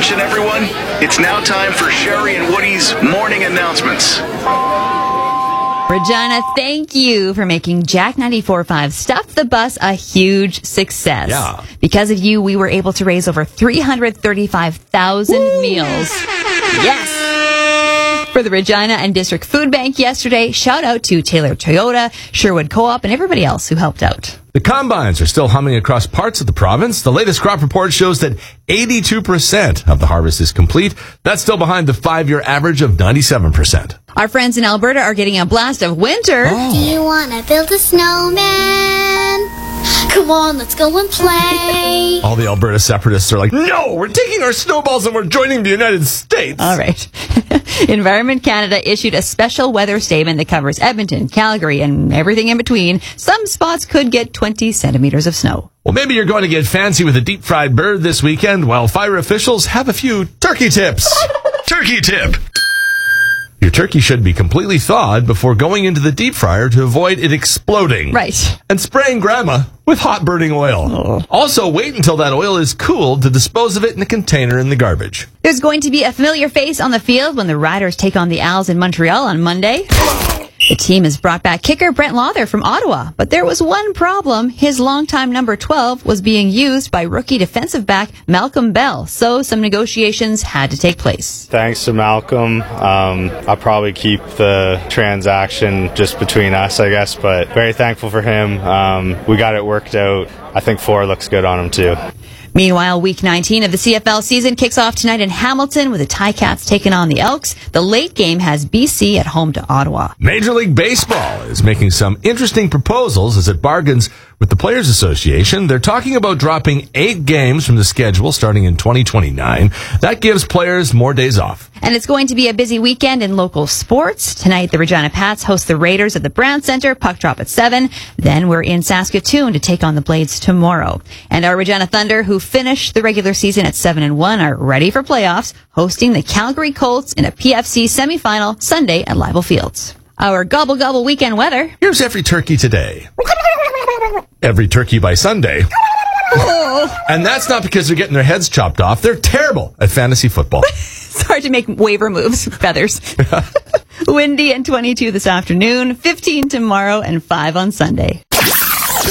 attention, everyone. It's now time for Sherry and Woody's morning announcements. Regina, thank you for making Jack 94.5 Stuff the Bus a huge success. Yeah. Because of you, we were able to raise over 335,000 meals. Yes! For the Regina and District Food Bank yesterday. Shout out to Taylor Toyota, Sherwood Co-op, and everybody else who helped out. The combines are still humming across parts of the province. The latest crop report shows that 82% of the harvest is complete. That's still behind the 5-year average of 97%. Our friends in Alberta are getting a blast of winter. Do you want to build a snowman? Come on, let's go and play. All the Alberta separatists are like, no, we're taking our snowballs and we're joining the United States. All right. Environment Canada issued a special weather statement that covers Edmonton, Calgary, and everything in between. Some spots could get 20 centimeters of snow. Well, maybe you're going to get fancy with a deep-fried bird this weekend, while fire officials have a few turkey tips. Turkey tip. Your turkey should be completely thawed before going into the deep fryer to avoid it exploding. Right. And spraying grandma with hot burning oil. Oh. Also, wait until that oil is cooled to dispose of it in a container in the garbage. There's going to be a familiar face on the field when the Riders take on the Als in Montreal on Monday. The team has brought back kicker Brent Lawther from Ottawa, but there was one problem. His longtime number 12 was being used by rookie defensive back Malcolm Bell, so some negotiations had to take place. Thanks to Malcolm. I'll probably keep the transaction just between us, I guess, but very thankful for him. We got it worked out. I think 4 looks good on him, too. Meanwhile, Week 19 of the CFL season kicks off tonight in Hamilton with the Ticats taking on the Elks. The late game has BC at home to Ottawa. Major League Baseball is making some interesting proposals as it bargains with the Players Association. They're talking about dropping 8 games from the schedule starting in 2029. That gives players more days off. And it's going to be a busy weekend in local sports. Tonight, the Regina Pats host the Raiders at the Brown Centre. Puck drop at 7. Then we're in Saskatoon to take on the Blades tomorrow. And our Regina Thunder, who finished the regular season at 7-1, are ready for playoffs, hosting the Calgary Colts in a PFC semifinal Sunday at Leibel Fields. Our Gobble Gobble weekend weather. Here's every turkey today. Every turkey by Sunday. Oh. And that's not because they're getting their heads chopped off. They're terrible at fantasy football. It's hard to make waiver moves with feathers. Windy and 22 this afternoon, 15 tomorrow, and 5 on Sunday.